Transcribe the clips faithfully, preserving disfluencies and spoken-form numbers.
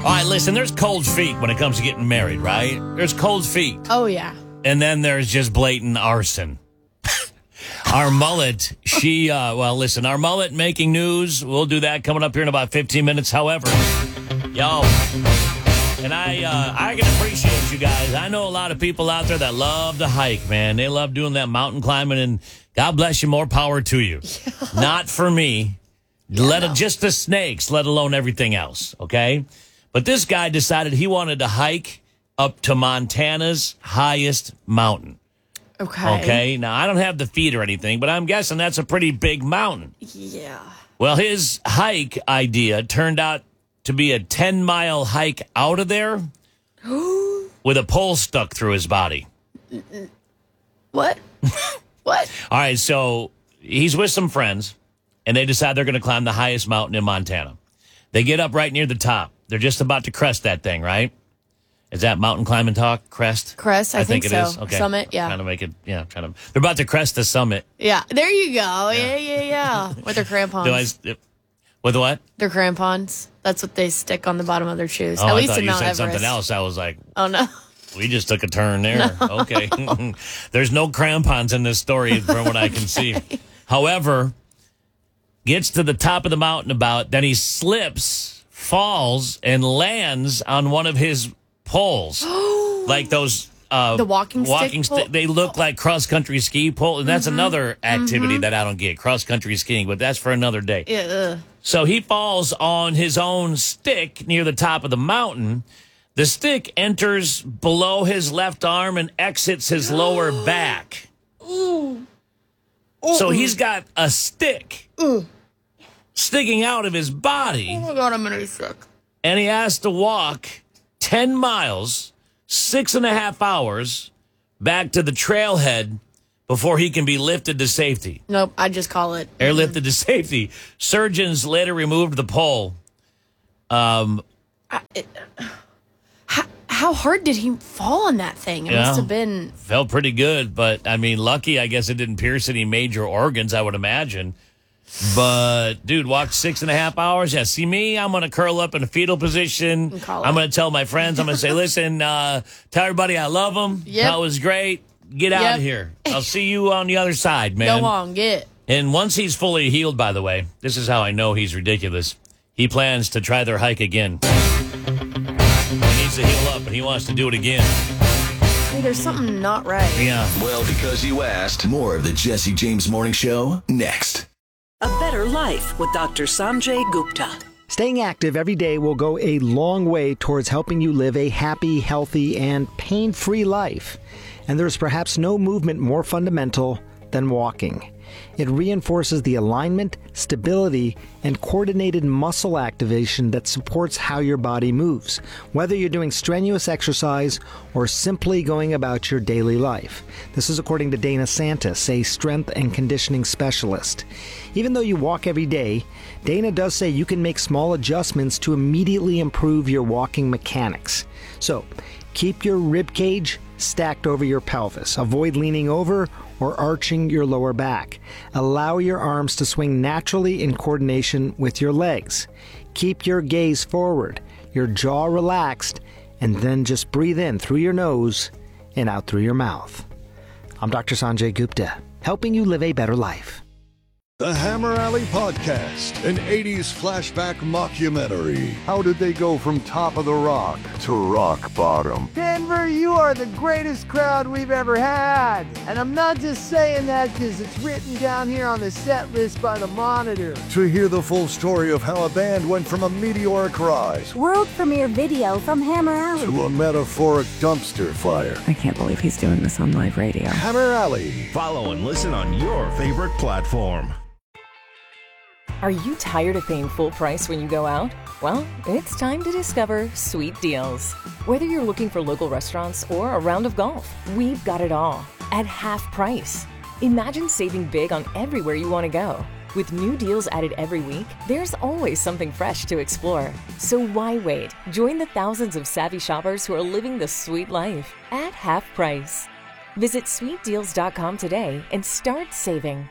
right, listen, there's cold feet when it comes to getting married, right? There's cold feet. Oh, yeah. And then there's just blatant arson. Our mullet, she, uh, well, listen, our mullet making news. We'll do that coming up here in about fifteen minutes. However, yo, and I, uh, I can appreciate you guys. I know a lot of people out there that love to hike, man. They love doing that mountain climbing, and God bless you, more power to you. Yeah. Not for me. Yeah, let no. it, just the snakes, let alone everything else, okay? But this guy decided he wanted to hike up to Montana's highest mountain. Okay. Okay. Now, I don't have the feet or anything, but I'm guessing that's a pretty big mountain. Yeah. Well, his hike idea turned out to be a ten-mile hike out of there with a pole stuck through his body. What? What? All right, so he's with some friends, and they decide they're going to climb the highest mountain in Montana. They get up right near the top. They're just about to crest that thing, right? Is that mountain climbing talk? Crest? Crest, I, I think, think, so. it is. Okay. Summit, yeah. Trying to make it, yeah. Trying to. They're about to crest the summit. Yeah, there you go. Yeah, yeah, yeah. With their crampons. Do I, with what? Their crampons. That's what they stick on the bottom of their shoes. Oh, At I least thought in you Mount said Everest. something else. I was like, oh no, we just took a turn there. No. Okay, there's no crampons in this story from what I can see. Okay. However, gets to the top of the mountain about, then he slips, falls, and lands on one of his poles, like those uh, the walking walking stick. Sti- they look like cross country ski pole, and that's mm-hmm. another activity mm-hmm. that I don't get, cross country skiing. But that's for another day. Yeah. So he falls on his own stick near the top of the mountain. The stick enters below his left arm and exits his lower back. Ooh. So he's got a stick Ooh. sticking out of his body. Oh my God, I'm gonna be sick. And he has to walk ten miles, six and a half hours, back to the trailhead before he can be lifted to safety. Nope, I just call it. Airlifted to safety. Surgeons later removed the pole. Um, I, it, how, how hard did he fall on that thing? It yeah, must have been... Felt pretty good, but, I mean, lucky, I guess it didn't pierce any major organs, I would imagine. But, dude, walked six and a half hours. Yeah, see me? I'm going to curl up in a fetal position. I'm going to tell my friends. I'm going to say, listen, uh, tell everybody I love them. Yep. That was great. Get out yep. of here. I'll see you on the other side, man. Go on, get. And once he's fully healed, by the way, this is how I know he's ridiculous. He plans to try their hike again. He needs to heal up, and he wants to do it again. Hey, there's something not right. Yeah. Well, because you asked. More of the Jesse James Morning Show next. A Better Life with Doctor Sanjay Gupta. Staying active every day will go a long way towards helping you live a happy, healthy, and pain-free life. And there's perhaps no movement more fundamental than walking. It reinforces the alignment, stability, and coordinated muscle activation that supports how your body moves, whether you're doing strenuous exercise or simply going about your daily life. This is according to Dana Santis, a strength and conditioning specialist. Even though you walk every day, Dana does say you can make small adjustments to immediately improve your walking mechanics. So, keep your rib cage stacked over your pelvis. Avoid leaning over or arching your lower back. Allow your arms to swing naturally in coordination with your legs. Keep your gaze forward, your jaw relaxed, and then just breathe in through your nose and out through your mouth. I'm Doctor Sanjay Gupta, helping you live a better life. The Hammer Alley Podcast, an eighties flashback mockumentary. How did they go from top of the rock to rock bottom? Denver, you are the greatest crowd we've ever had. And I'm not just saying that because it's written down here on the set list by the Monitor. To hear the full story of how a band went from a meteoric rise, world premiere video from Hammer Alley, to a metaphoric dumpster fire. I can't believe he's doing this on live radio. Hammer Alley. Follow and listen on your favorite platform. Are you tired of paying full price when you go out? Well, it's time to discover Sweet Deals. Whether you're looking for local restaurants or a round of golf, we've got it all at half price. Imagine saving big on everywhere you want to go. With new deals added every week, there's always something fresh to explore. So why wait? Join the thousands of savvy shoppers who are living the sweet life at half price. Visit sweet deals dot com today and start saving.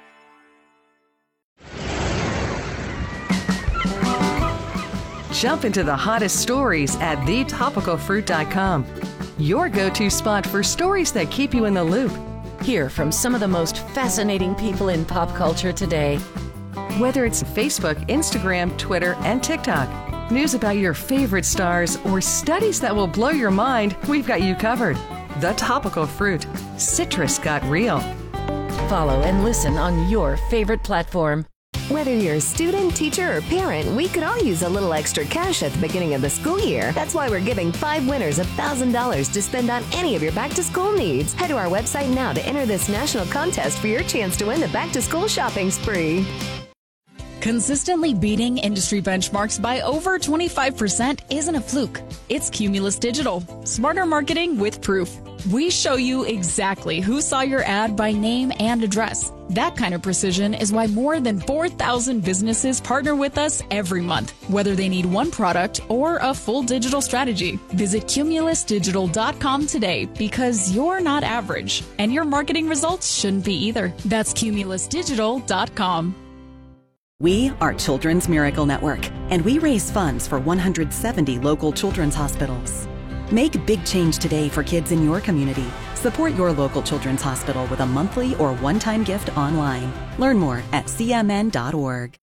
Jump into the hottest stories at the topical fruit dot com. Your go-to spot for stories that keep you in the loop. Hear from some of the most fascinating people in pop culture today. Whether it's Facebook, Instagram, Twitter, and TikTok, news about your favorite stars, or studies that will blow your mind, we've got you covered. The Topical Fruit. Citrus got real. Follow and listen on your favorite platform. Whether you're a student, teacher, or parent, we could all use a little extra cash at the beginning of the school year. That's why we're giving five winners one thousand dollars to spend on any of your back-to-school needs. Head to our website now to enter this national contest for your chance to win the back-to-school shopping spree. Consistently beating industry benchmarks by over twenty-five percent isn't a fluke. It's Cumulus Digital. Smarter marketing with proof. We show you exactly who saw your ad by name and address. That kind of precision is why more than four thousand businesses partner with us every month, whether they need one product or a full digital strategy. Visit cumulus digital dot com today because you're not average, and your marketing results shouldn't be either. That's cumulus digital dot com. We are Children's Miracle Network, and we raise funds for one hundred seventy local children's hospitals. Make a big change today for kids in your community. Support your local children's hospital with a monthly or one-time gift online. Learn more at c m n dot org.